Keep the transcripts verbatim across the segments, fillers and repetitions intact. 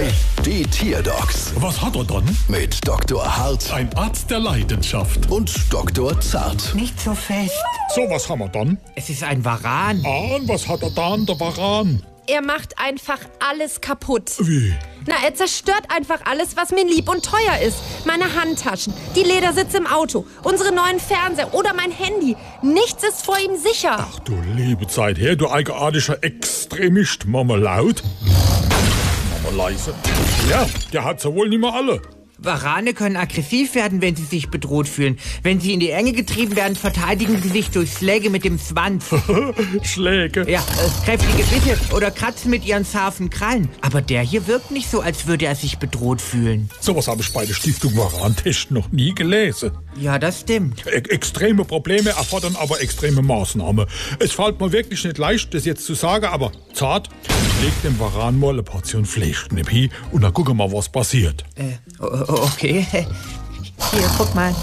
drei, die Tierdocs Was hat er dann? mit Doktor Hart Ein Arzt der Leidenschaft. und Doktor Zart. Nicht so fest. So, was haben wir dann? Es ist ein Varan. Ah, und was hat er dann, der Varan? Er macht einfach alles kaputt. Wie? Na, er zerstört einfach alles, was mir lieb und teuer ist. Meine Handtaschen, die Ledersitze im Auto, unsere neuen Fernseher oder mein Handy. Nichts ist vor ihm sicher. Ach du liebe Zeit her, du eigenartiger Extremist. Mama laut. Mama leise. Ja, der hat ja wohl nicht mehr alle. Varane können aggressiv werden, wenn sie sich bedroht fühlen. Wenn sie in die Enge getrieben werden, verteidigen sie sich durch Schläge mit dem Schwanz. Schläge. Ja, äh, kräftige Bitte oder kratzen mit ihren scharfen Krallen. Aber der hier wirkt nicht so, als würde er sich bedroht fühlen. Sowas habe ich bei der Stiftung Varan-Test noch nie gelesen. Ja, das stimmt. E extreme Probleme erfordern aber extreme Maßnahmen. Es fällt mir wirklich nicht leicht, das jetzt zu sagen, aber Zart, leg dem Varan mal eine Portion Fleischknepp hin und dann gucken wir mal, was passiert. Äh, okay. Hier, guck mal.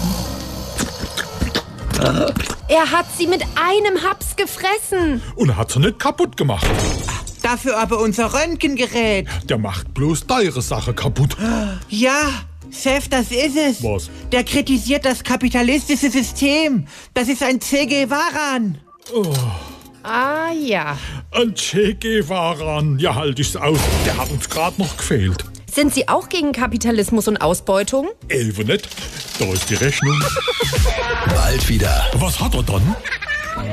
Er hat sie mit einem Haps gefressen. Und er hat sie nicht kaputt gemacht. Dafür aber unser Röntgengerät. Der macht bloß deine Sache kaputt. Ja, Chef, das ist es. Was? Der kritisiert das kapitalistische System. Das ist ein Che Guevaran. Ah ja. Ein Che Guevaran. Ja, halt ich's aus. Der hat uns gerade noch gefehlt. Sind Sie auch gegen Kapitalismus und Ausbeutung? Elfe nicht. Da ist die Rechnung. Bald wieder. Was hat er dann?